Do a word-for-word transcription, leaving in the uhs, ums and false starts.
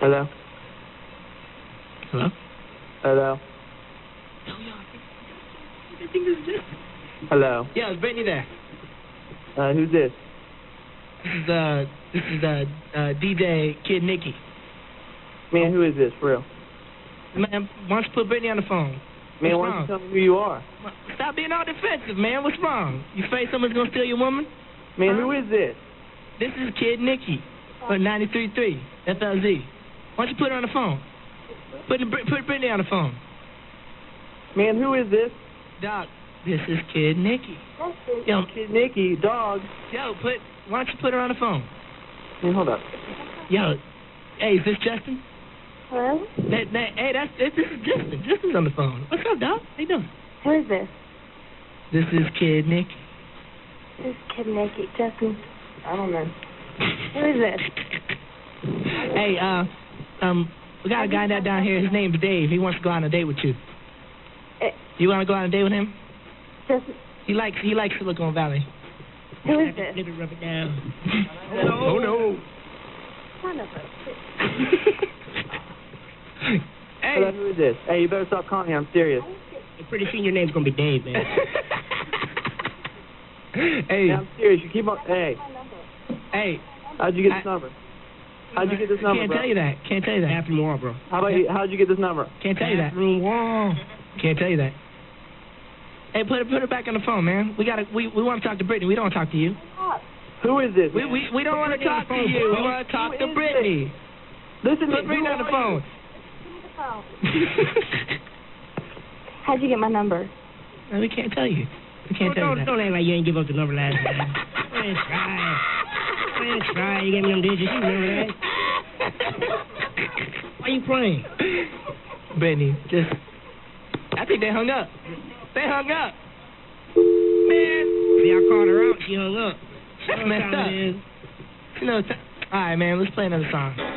Hello? Hello? Hello? Hello? Yeah, it's Brittany there. Uh, who's this? This is, uh, this is, uh, uh, D J Kid Nicky. Man, who is this, for real? Man, why don't you put Brittany on the phone? Man, What's why don't wrong? you tell me who you are? Stop being all defensive, man. What's wrong? You afraid someone's gonna steal your woman? Man, huh? who is this? This is Kid Nicky on ninety-three point three F L Z. Why don't you put her on the phone? Put, the, put Brittany on the phone. Man, who is this? Doc, this is Kid Nicky. Yo, Kid Nicky, dog. yo, put, why don't you put her on the phone? Man, hold up. Yo, hey, is this Justin? Hello? That, that, hey, that's, this is Justin. Justin's on the phone. What's up, Doc? How you doing? Who is this? This is Kid Nicky. This is Kid Nicky. Justin, I don't know. Who is this? Hey, uh, um, we got a guy that down here. His name's Dave. He wants to go on a date with you. Uh, You want to go on a date with him? Justin, He likes he likes Silicon Valley. who is this? Let me rub it down. Oh no! Son of a... Hey, Hello, who is this? Hey, you better stop calling me. I'm serious. pretty soon your name's gonna be Dave, man. Hey, Yeah, I'm serious. You keep on... Hey, hey. how'd you get this I- number? How'd you get this number, Can't bro? tell you that. Can't tell you that. Bathroom wall, bro. How about you, how'd you get this number? Can't tell you that. Bathroom wall. Can't tell you that. Hey, put it put it back on the phone, man. We gotta we, we want to talk to Brittany. We don't want to talk to you. Who is this? We man? we, we don't want to talk to you. We want to talk to Who is Brittany. Listen to Put me. Brittany Who on the are phone. How'd you get my number? No, we can't tell you. We can't tell you that. Don't act like you ain't give up the number last time. Go ahead, try. Go ahead, try. You gave me them digits. You remember that? Why you playing? Brittany, just... I think they hung up. They hung up. Man. See, I called her out. She hung up. That's messed up. You know, t- all right, man, let's play another song.